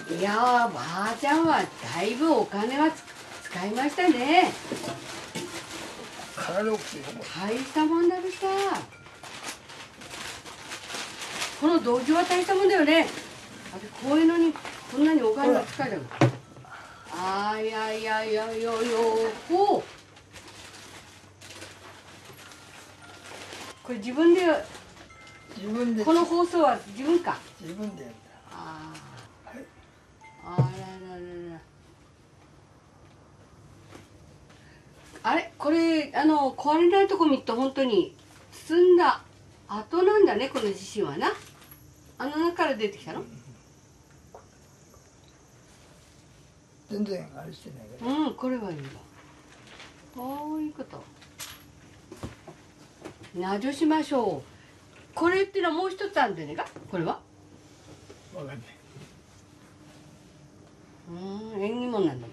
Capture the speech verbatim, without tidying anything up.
いやー、ばあちゃんはだいぶお金は使いましたね。 かなり大きいと思う。 大したもんだべさ。この道場は大したもんだよね。あれこういうのにこんなにお金が使えたの。あーいやいやいやいやいやほう。これ自分で自分でこの放送は自分か。 自分でやった。 あはい。 あ、あらららら。あれこれあの壊れないとこ見ると本当に包んだ後なんだね、この地震はな。あの中から出てきたの？ 全然あれしてないけど。 うん、これはいいんだ。こういうこと。なじょしましょう。これってのはもう一つあるんでねか？これは？ わかんない。 うん、縁起物なんだね。